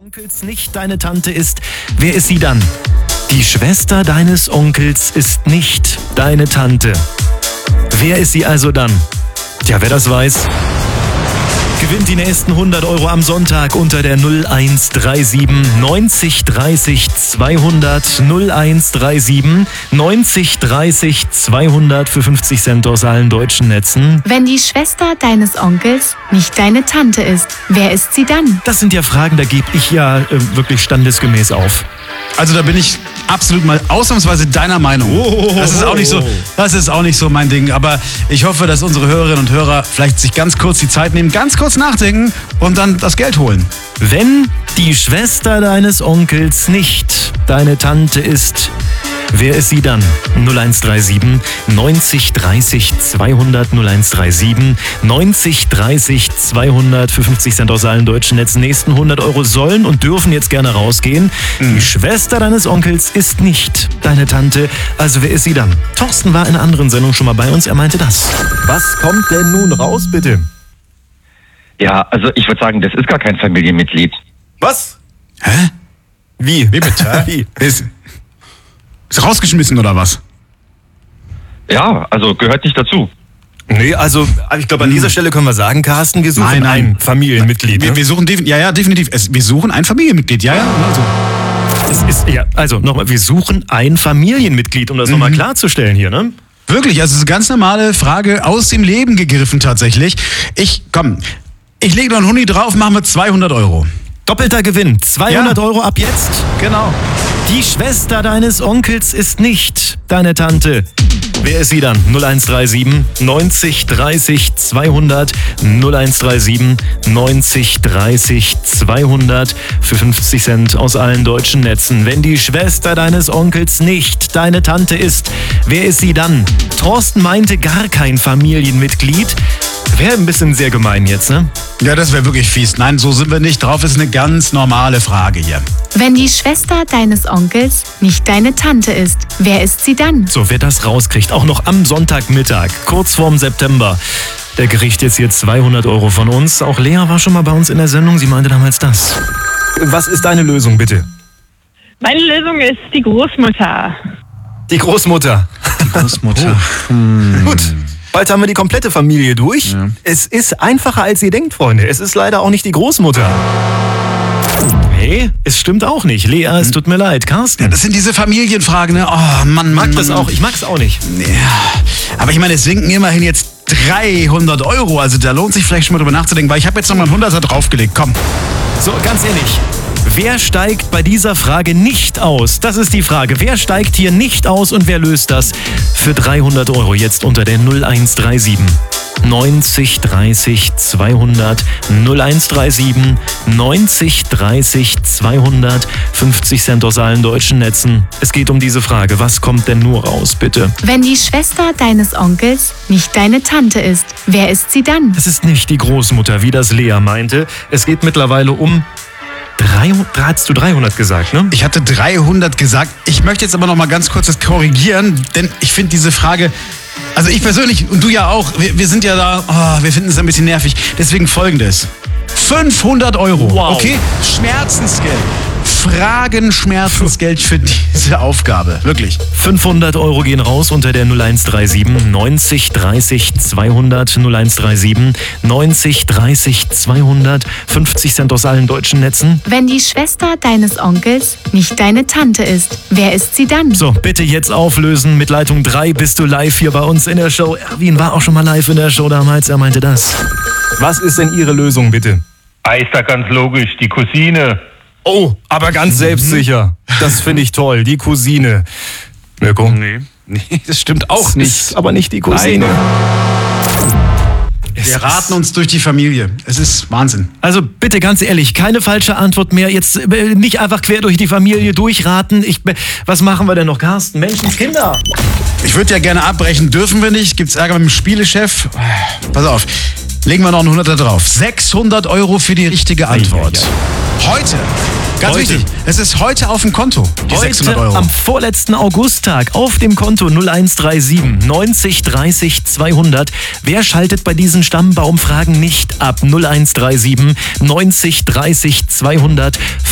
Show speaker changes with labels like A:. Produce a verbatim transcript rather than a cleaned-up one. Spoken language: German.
A: Onkels nicht deine Tante ist, wer ist sie dann? Die Schwester deines Onkels ist nicht deine Tante. Wer ist sie also dann? Tja, wer das weiß, gewinnt die nächsten hundert Euro am Sonntag unter der null eins drei sieben neunzig dreißig zweihundert null eins drei sieben neunzig dreißig zweihundert für fünfzig Cent aus allen deutschen Netzen.
B: Wenn die Schwester deines Onkels nicht deine Tante ist, wer ist sie dann?
A: Das sind ja Fragen, da gebe ich ja äh, wirklich standesgemäß auf.
C: Also da bin ich absolut mal ausnahmsweise deiner Meinung.
A: Oh,
C: das ist auch nicht so, das ist auch nicht so mein Ding. Aber ich hoffe, dass unsere Hörerinnen und Hörer vielleicht sich ganz kurz die Zeit nehmen, ganz kurz nachdenken und dann das Geld holen.
A: Wenn die Schwester deines Onkels nicht deine Tante ist, wer ist sie dann? null eins drei sieben neunzig dreißig zweihundert null eins drei sieben neunzig dreißig zweihundert für fünfzig Cent aus allen deutschen Netzen. Nächsten hundert Euro sollen und dürfen jetzt gerne rausgehen. Mhm. Die Schwester deines Onkels ist nicht deine Tante. Also wer ist sie dann? Thorsten war in einer anderen Sendung schon mal bei uns. Er meinte das. Was kommt denn nun raus, bitte?
D: Ja, also ich würde sagen, das ist gar kein Familienmitglied.
A: Was?
C: Hä?
A: Wie?
C: Wie bitte?
A: Wie?
C: Ist, ist rausgeschmissen oder was?
D: Ja, also gehört nicht dazu.
A: Nee, also ich glaube, an dieser Stelle können wir sagen, Carsten, wir suchen
C: Nein, nein.
A: ein Familienmitglied.
C: Wir,
A: ne?
C: wir suchen definitiv, ja, ja, definitiv. Es, wir suchen ein Familienmitglied, ja, ja. Also.
A: Das ist, ja, also nochmal, wir suchen ein Familienmitglied, um das
C: Mhm.
A: nochmal klarzustellen hier, ne?
C: Wirklich, also es ist eine ganz normale Frage aus dem Leben gegriffen tatsächlich. Ich, komm, ich lege noch einen Huni drauf, machen wir zweihundert Euro.
A: Doppelter Gewinn, zweihundert
C: Ja.
A: Euro ab jetzt.
C: Genau.
A: Die Schwester deines Onkels ist nicht deine Tante. Wer ist sie dann? null eins drei sieben neunzig dreißig zweihundert null eins drei sieben neunzig dreißig zweihundert für fünfzig Cent aus allen deutschen Netzen. Wenn die Schwester deines Onkels nicht deine Tante ist, wer ist sie dann? Thorsten meinte gar kein Familienmitglied. Wäre ein bisschen sehr gemein jetzt, ne?
C: Ja, das wäre wirklich fies. Nein, so sind wir nicht drauf. Ist eine ganz normale Frage hier.
B: Wenn die Schwester deines Onkels nicht deine Tante ist, wer ist sie dann?
A: So, wer das rauskriegt, auch noch am Sonntagmittag, kurz vorm September, der kriegt jetzt hier zweihundert Euro von uns. Auch Lea war schon mal bei uns in der Sendung, sie meinte damals das. Was ist deine Lösung, bitte?
E: Meine Lösung ist die Großmutter.
A: Die Großmutter.
C: Die Großmutter.
A: Gut. Bald haben wir die komplette Familie durch.
C: Ja.
A: Es ist einfacher, als ihr denkt, Freunde. Es ist leider auch nicht die Großmutter. Nee, es stimmt auch nicht. Lea, es tut mir leid. Carsten?
C: Ja, das sind diese Familienfragen, ne? Oh, Mann,
A: mag
C: Mann,
A: das
C: Mann.
A: auch. Ich mag es auch nicht.
C: Ja. Aber ich meine, es sinken immerhin jetzt dreihundert Euro. Also da lohnt sich vielleicht schon mal drüber nachzudenken, weil ich habe jetzt noch mal einen Hunderter draufgelegt. Komm.
A: So, ganz ehrlich. Wer steigt bei dieser Frage nicht aus? Das ist die Frage. Wer steigt hier nicht aus und wer löst das für dreihundert Euro jetzt unter der null eins drei sieben neunzig dreißig zweihundert null eins drei sieben neunzig dreißig zweihundert fünfzig Cent aus allen deutschen Netzen. Es geht um diese Frage. Was kommt denn nur raus, bitte?
B: Wenn die Schwester deines Onkels nicht deine Tante ist, wer ist sie dann?
A: Es ist nicht die Großmutter, wie das Lea meinte. Es geht mittlerweile um dreihundert, hast du dreihundert gesagt, ne?
C: Ich hatte dreihundert gesagt. Ich möchte jetzt aber noch mal ganz kurz das korrigieren, denn ich finde diese Frage, also ich persönlich und du ja auch, wir, wir sind ja da, oh, wir finden es ein bisschen nervig. Deswegen folgendes. fünfhundert Euro,
A: Wow.
C: okay? Schmerzensgeld. Fragen-Schmerzensgeld für diese Aufgabe. Wirklich.
A: fünfhundert Euro gehen raus unter der null eins drei sieben neunzig dreißig zweihundert null eins drei sieben neunzig dreißig zweihundert fünfzig Cent aus allen deutschen Netzen.
B: Wenn die Schwester deines Onkels nicht deine Tante ist, wer ist sie dann?
A: So, bitte jetzt auflösen. Mit Leitung drei bist du live hier bei uns in der Show. Erwin war auch schon mal live in der Show damals. Er meinte das. Was ist denn Ihre Lösung, bitte?
F: Ah, ist da ganz logisch, die Cousine.
A: Oh, aber ganz selbstsicher. Das finde ich toll. Die Cousine. Mirko?
F: Nee.
C: Nee, das stimmt auch
A: Das
C: nicht.
A: ist aber nicht die Cousine. Es
C: Wir raten
A: ist-
C: uns durch die Familie. Es ist Wahnsinn.
A: Also bitte ganz ehrlich, keine falsche Antwort mehr. Jetzt äh, nicht einfach quer durch die Familie durchraten. Ich, äh, was machen wir denn noch, Carsten? Menschenskinder.
C: Ich würde ja gerne abbrechen, dürfen wir nicht. Gibt's Ärger mit dem Spielechef? Pass auf, legen wir noch einen Hunderter drauf. sechshundert Euro für die richtige Antwort. Heute, ganz
A: Heute.
C: wichtig, es ist heute auf dem Konto, die sechshundert
A: Heute
C: Euro.
A: am vorletzten Augusttag auf dem Konto null eins drei sieben neunzig dreißig zweihundert. Wer schaltet bei diesen Stammbaumfragen nicht ab? null eins drei sieben neunzig dreißig zweihundert